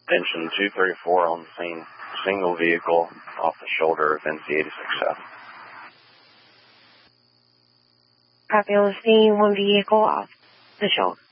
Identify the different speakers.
Speaker 1: Attention 234 on the scene. Single vehicle off the shoulder of NC 86 South.
Speaker 2: Copy on the scene, one vehicle off the shoulder.